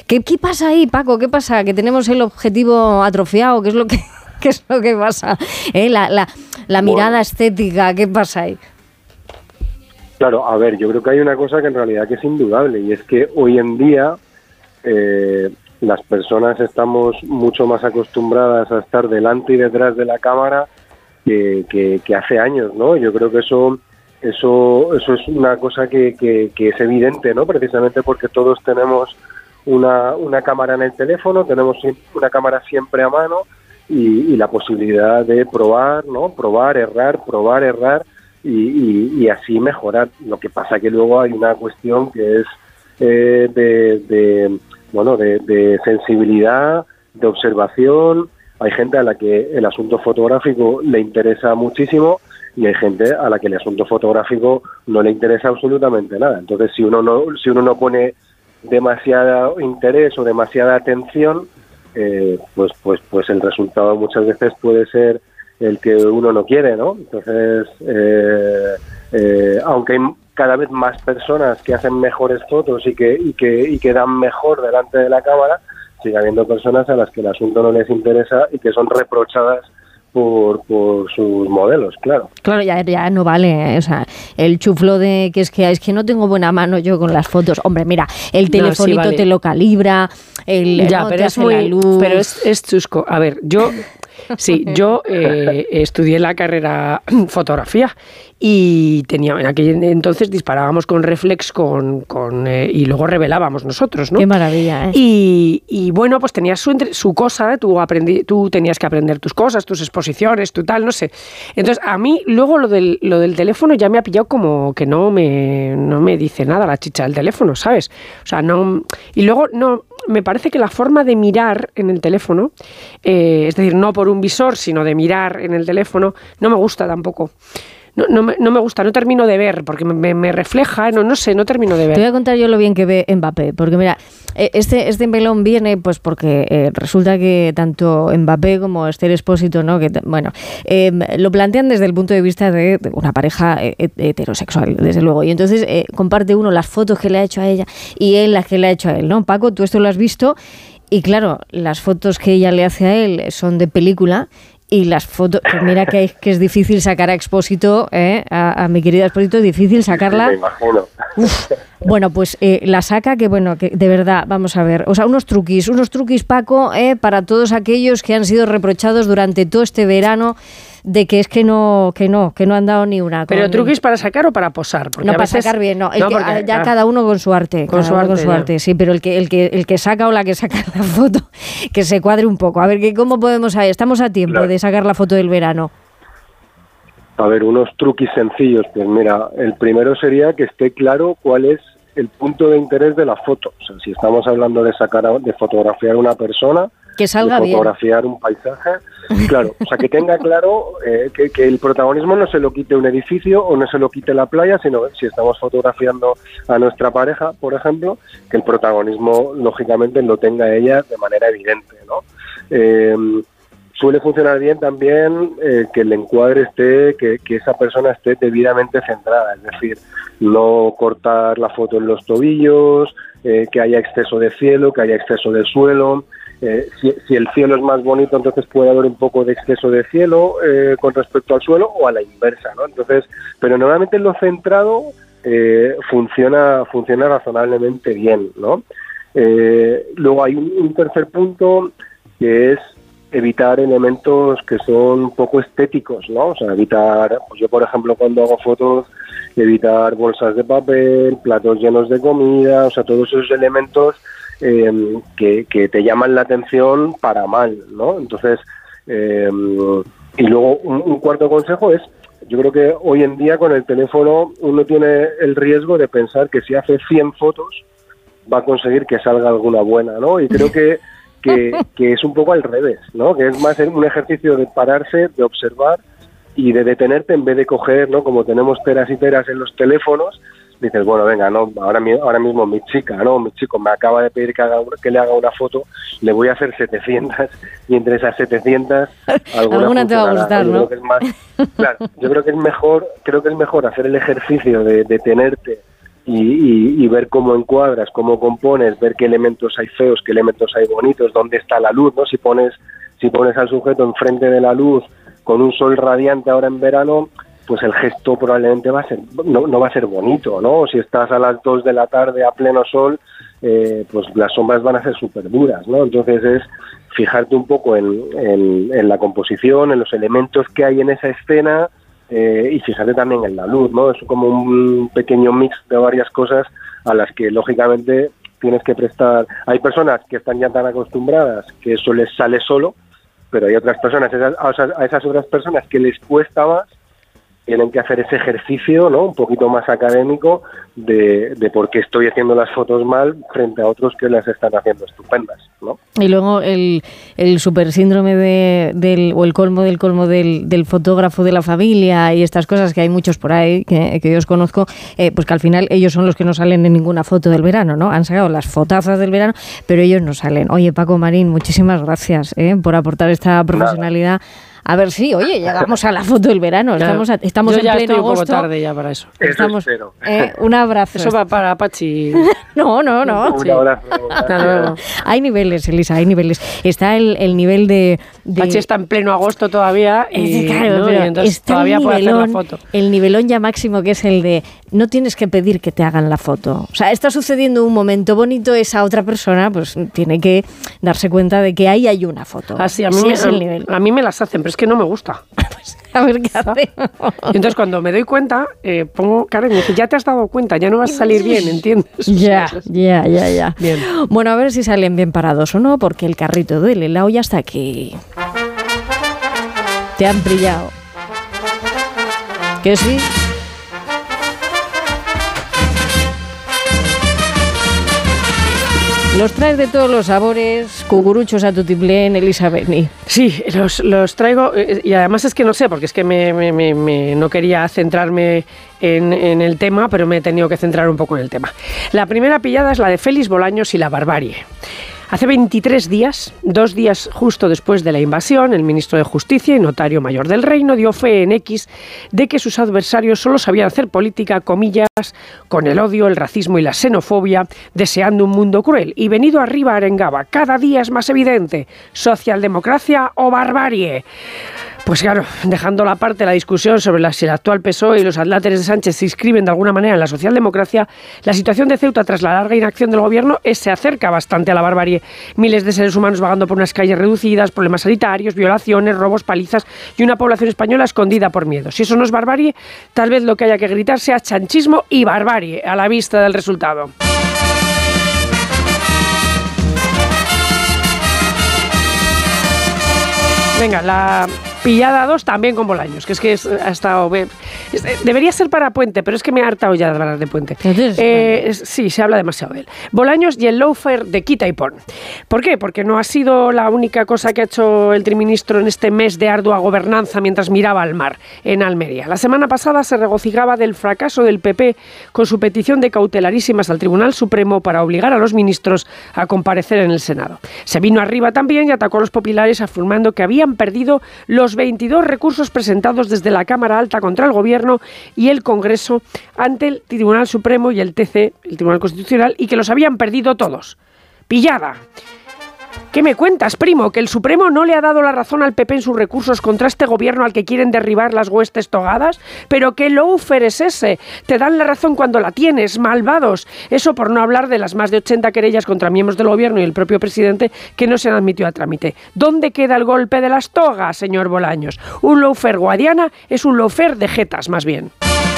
¿Qué pasa ahí, Paco? ¿Qué pasa? ¿Que tenemos el objetivo atrofiado? ¿Qué es lo que, qué es lo que pasa? La mirada estética, ¿qué pasa ahí? Claro, a ver, yo creo que hay una cosa que en realidad que es indudable, y es que hoy en día las personas estamos mucho más acostumbradas a estar delante y detrás de la cámara que hace años, ¿no? Yo creo que eso es una cosa que es evidente, ¿no? Precisamente porque todos tenemos una cámara en el teléfono, tenemos una cámara siempre a mano y la posibilidad de probar, ¿no? Probar, errar y así mejorar. Lo que pasa que luego hay una cuestión que es de sensibilidad, de observación. Hay gente a la que el asunto fotográfico le interesa muchísimo y hay gente a la que el asunto fotográfico no le interesa absolutamente nada. Entonces, si uno no pone demasiado interés o demasiada atención, pues el resultado muchas veces puede ser el que uno no quiere, ¿no? Entonces, aunque hay cada vez más personas que hacen mejores fotos y que dan mejor delante de la cámara, sigue habiendo personas a las que el asunto no les interesa y que son reprochadas por sus modelos, claro. Claro, ya no vale, o sea, el chuflo de que es que no tengo buena mano yo con las fotos. Hombre, mira, el telefonito vale. Te lo calibra, pero es muy, la luz. Pero es chusco. A ver, yo estudié la carrera fotografía y tenía en aquel entonces disparábamos con reflex y luego revelábamos nosotros, ¿no? Qué maravilla, ¿eh? Y bueno, pues tenías su cosa, tú tenías que aprender tus cosas, tus exposiciones, tu tal, no sé. Entonces, a mí luego lo del teléfono ya me ha pillado como que no me dice nada la chicha del teléfono, ¿sabes? O sea, no. Y luego me parece que la forma de mirar en el teléfono, es decir, no por un visor, sino de mirar en el teléfono, no me gusta tampoco. No me gusta, no termino de ver, porque me refleja, no termino de ver. Te voy a contar yo lo bien que ve Mbappé, porque mira, este melón viene pues porque resulta que tanto Mbappé como Esther Expósito, ¿no? Que lo plantean desde el punto de vista de una pareja heterosexual, desde luego, y entonces comparte uno las fotos que le ha hecho a ella y él las que le ha hecho a él, ¿no? Paco, tú esto lo has visto, y claro, las fotos que ella le hace a él son de película. Y las fotos, pues mira que es difícil sacar a Expósito, a mi querida Expósito, es difícil sacarla. Me imagino. Bueno, pues la saca que de verdad, vamos a ver, o sea, unos truquis, Paco, para todos aquellos que han sido reprochados durante todo este verano de que es que no han dado ni una. ¿Pero truquis para sacar o para posar? Porque no, para sacar bien, no. Ya cada uno con su arte. Con su arte, sí, pero el que saca o la que saca la foto, que se cuadre un poco. A ver, ¿cómo podemos saber? Estamos a tiempo de sacar la foto del verano. A ver, unos truquis sencillos. Pues mira, el primero sería que esté claro cuál es el punto de interés de la foto. O sea, si estamos hablando de fotografiar a una persona, que salga de fotografiar un paisaje, claro, o sea, que tenga claro que el protagonismo no se lo quite un edificio o no se lo quite la playa, sino si estamos fotografiando a nuestra pareja, por ejemplo, que el protagonismo, lógicamente, lo tenga ella de manera evidente, ¿no? Suele funcionar bien también que el encuadre esté, que esa persona esté debidamente centrada, es decir, no cortar la foto en los tobillos, que haya exceso de cielo, que haya exceso de suelo. Si el cielo es más bonito, entonces puede haber un poco de exceso de cielo con respecto al suelo o a la inversa, ¿no? Entonces, pero normalmente lo centrado funciona razonablemente bien, ¿no? Luego hay un tercer punto que es evitar elementos que son poco estéticos, ¿no? O sea, evitar, pues yo por ejemplo cuando hago fotos, evitar bolsas de papel, platos llenos de comida, o sea, todos esos elementos que te llaman la atención para mal, ¿no? Entonces, y luego un cuarto consejo es, yo creo que hoy en día con el teléfono uno tiene el riesgo de pensar que si hace 100 fotos va a conseguir que salga alguna buena, ¿no? Y creo que es un poco al revés, ¿no? Que es más un ejercicio de pararse, de observar y de detenerte en vez de coger, ¿no? Como tenemos teras y teras en los teléfonos, dices, bueno, venga, no, ahora mismo mi chico me acaba de pedir que le haga una foto, le voy a hacer 700 y entre esas 700 alguna te va a gustar, ¿no? Claro, yo creo que es mejor hacer el ejercicio de detenerte y ver cómo encuadras, cómo compones, ver qué elementos hay feos, qué elementos hay bonitos, dónde está la luz, ¿no? Si pones al sujeto enfrente de la luz con un sol radiante ahora en verano, pues el gesto probablemente no va a ser bonito, ¿no? Si estás a las 2 de la tarde a pleno sol, pues las sombras van a ser súper duras, ¿no? Entonces es fijarte un poco en la composición, en los elementos que hay en esa escena, y fíjate también en la luz, ¿no? Es como un pequeño mix de varias cosas a las que lógicamente tienes que prestar. Hay personas que están ya tan acostumbradas que eso les sale solo, pero hay otras personas, a esas otras personas que les cuesta más, tienen que hacer ese ejercicio, ¿no? Un poquito más académico de por qué estoy haciendo las fotos mal frente a otros que las están haciendo estupendas, ¿no? Y luego el super síndrome o el colmo del fotógrafo de la familia y estas cosas que hay muchos por ahí que yo os conozco, pues que al final ellos son los que no salen en ninguna foto del verano, ¿no? Han sacado las fotazas del verano, pero ellos no salen. Oye, Paco Marín, muchísimas gracias por aportar esta profesionalidad. Nada. A ver si, oye, llegamos a la foto del verano. Estamos en pleno agosto. Yo ya estoy un poco tarde ya para eso. Estamos, un abrazo. Eso va para Pachi. No. Un abrazo. Hasta luego. Hay niveles, Elisa, hay niveles. Está el nivel de... Pachi está en pleno agosto todavía y, claro, ¿no? pero Y entonces está todavía puede hacer la foto. El nivelón ya máximo, que es el de no tienes que pedir que te hagan la foto. O sea, está sucediendo un momento bonito, esa otra persona pues tiene que darse cuenta de que ahí hay una foto. Así, a mí me las hacen, pero es que no me gusta. Pues, a ver qué hace. Y entonces cuando me doy cuenta, pongo cara y me dice, ya te has dado cuenta, ya no vas a salir bien, ¿entiendes? Ya. Bien. Bueno, a ver si salen bien parados o no, porque el carrito del helado ya está aquí. Te han brillado. ¿Que sí? Los traes de todos los sabores, cucuruchos a tutiplén, Elisa Beni. Sí, los traigo y además es que no sé, porque es que no quería centrarme en el tema, pero me he tenido que centrar un poco en el tema. La primera pillada es la de Félix Bolaños y la barbarie. Hace 23 días, 2 días justo después de la invasión, el ministro de Justicia y notario mayor del Reino dio fe en X de que sus adversarios solo sabían hacer política, comillas, con el odio, el racismo y la xenofobia, deseando un mundo cruel. Y venido arriba arengaba, cada día es más evidente, socialdemocracia o barbarie. Pues claro, dejando aparte la discusión sobre si el actual PSOE y los adláteres de Sánchez se inscriben de alguna manera en la socialdemocracia, la situación de Ceuta tras la larga inacción del gobierno se acerca bastante a la barbarie. Miles de seres humanos vagando por unas calles reducidas, problemas sanitarios, violaciones, robos, palizas y una población española escondida por miedo. Si eso no es barbarie, tal vez lo que haya que gritar sea chanchismo y barbarie a la vista del resultado. Venga, la pillada 2 también con Bolaños, que ha estado... debería ser para Puente, pero es que me ha hartado ya de hablar de Puente. Sí, se habla demasiado de él. Bolaños y el lawfare de Quita y Pon. ¿Por qué? Porque no ha sido la única cosa que ha hecho el triministro en este mes de ardua gobernanza mientras miraba al mar en Almería. La semana pasada se regocijaba del fracaso del PP con su petición de cautelarísimas al Tribunal Supremo para obligar a los ministros a comparecer en el Senado. Se vino arriba también y atacó a los populares afirmando que habían perdido los 22 recursos presentados desde la Cámara Alta contra el Gobierno y el Congreso ante el Tribunal Supremo y el TC, el Tribunal Constitucional, y que los habían perdido todos. ¡Pillada! ¿Qué me cuentas, primo? ¿Que el Supremo no le ha dado la razón al PP en sus recursos contra este gobierno al que quieren derribar las huestes togadas? ¿Pero qué lawfare es ese? Te dan la razón cuando la tienes, malvados. Eso por no hablar de las más de 80 querellas contra miembros del gobierno y el propio presidente que no se han admitido a trámite. ¿Dónde queda el golpe de las togas, señor Bolaños? Un lawfare guadiana es un lawfare de jetas, más bien.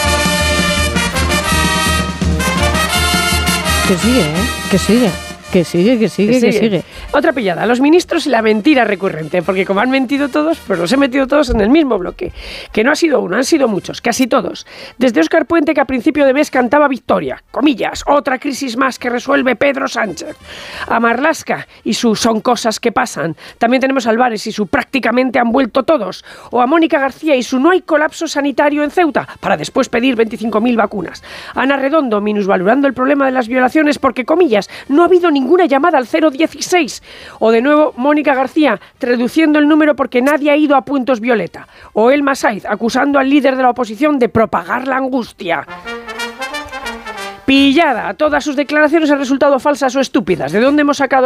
Que sigue, ¿eh? Que sigue. Que sigue. Otra pillada, los ministros y la mentira recurrente, porque como han mentido todos, pues los he metido todos en el mismo bloque. Que no ha sido uno, han sido muchos, casi todos. Desde Óscar Puente, que a principio de mes cantaba victoria, comillas, otra crisis más que resuelve Pedro Sánchez. A Marlaska y su son cosas que pasan. También tenemos a Álvarez y su prácticamente han vuelto todos. O a Mónica García y su no hay colapso sanitario en Ceuta, para después pedir 25.000 vacunas. Ana Redondo minusvalorando el problema de las violaciones porque, comillas, no ha habido ninguna llamada al 016. O de nuevo Mónica García reduciendo el número porque nadie ha ido a Puntos Violeta. O Elma Saiz acusando al líder de la oposición de propagar la angustia. Pillada. Todas sus declaraciones han resultado falsas o estúpidas. ¿De dónde hemos sacado